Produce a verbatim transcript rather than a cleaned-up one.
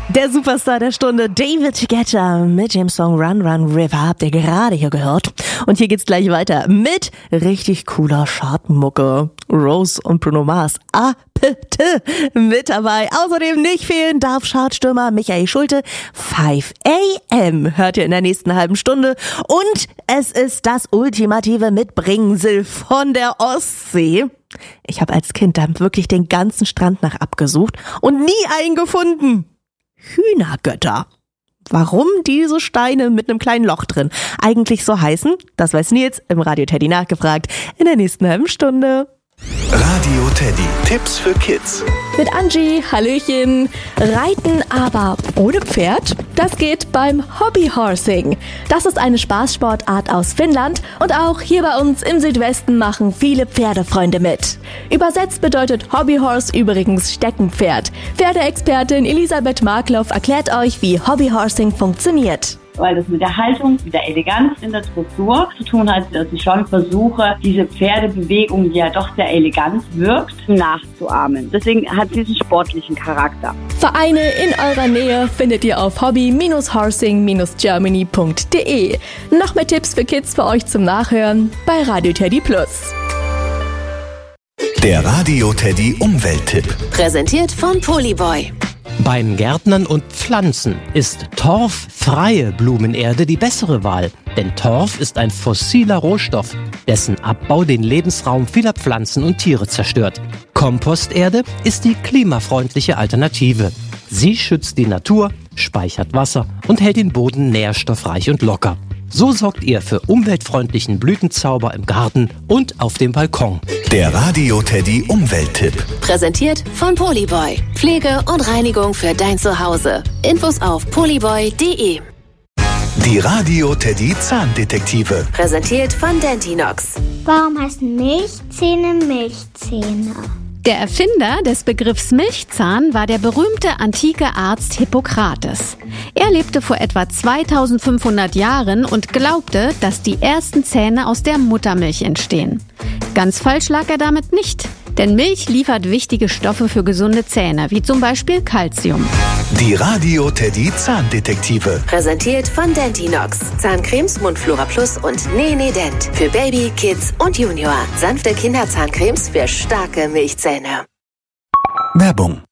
Der Superstar der Stunde, David Guetta, mit dem Song Run Run River, habt ihr gerade hier gehört. Und hier geht's gleich weiter mit richtig cooler Chartmucke. Rose und Bruno Mars, A P T mit dabei. Außerdem nicht fehlen darf Chartstürmer Michael Schulte. five a m hört ihr in der nächsten halben Stunde. Und es ist das ultimative Mitbringsel von der Ostsee. Ich habe als Kind da wirklich den ganzen Strand nach abgesucht und nie einen gefunden. Hühnergötter. Warum diese Steine mit einem kleinen Loch drin eigentlich so heißen, das weiß Nils im Radio Teddy nachgefragt in der nächsten halben Stunde. Radio Teddy, Tipps für Kids. Mit Angie, Hallöchen. Reiten aber ohne Pferd? Das geht beim Hobbyhorsing. Das ist eine Spaßsportart aus Finnland und auch hier bei uns im Südwesten machen viele Pferdefreunde mit. Übersetzt bedeutet Hobbyhorse übrigens Steckenpferd. Pferdeexpertin Elisabeth Markloff erklärt euch, wie Hobbyhorsing funktioniert. Weil das mit der Haltung, mit der Eleganz in der Dressur zu tun hat, dass ich schon versuche, diese Pferdebewegung, die ja doch sehr elegant wirkt, nachzuahmen. Deswegen hat sie diesen sportlichen Charakter. Vereine in eurer Nähe findet ihr auf hobby horsing germany punkt de. Noch mehr Tipps für Kids für euch zum Nachhören bei Radio Teddy Plus. Der Radio Teddy Umwelttipp. Präsentiert von Polyboy. Beim Gärtnern und Pflanzen ist torffreie Blumenerde die bessere Wahl. Denn Torf ist ein fossiler Rohstoff, dessen Abbau den Lebensraum vieler Pflanzen und Tiere zerstört. Komposterde ist die klimafreundliche Alternative. Sie schützt die Natur, speichert Wasser und hält den Boden nährstoffreich und locker. So sorgt ihr für umweltfreundlichen Blütenzauber im Garten und auf dem Balkon. Der Radio Teddy Umwelttipp. Präsentiert von Polyboy. Pflege und Reinigung für dein Zuhause. Infos auf polyboy punkt de. Die Radio Teddy Zahndetektive. Präsentiert von Dentinox. Warum heißen Milchzähne Milchzähne? Der Erfinder des Begriffs Milchzahn war der berühmte antike Arzt Hippokrates. Er lebte vor etwa zweitausendfünfhundert Jahren und glaubte, dass die ersten Zähne aus der Muttermilch entstehen. Ganz falsch lag er damit nicht, denn Milch liefert wichtige Stoffe für gesunde Zähne, wie zum Beispiel Calcium. Die Radio Teddy Zahndetektive. Präsentiert von Dentinox. Zahncremes, Mundflora Plus und Nene Dent. Für Baby, Kids und Junior. Sanfte Kinderzahncremes für starke Milchzähne. Werbung.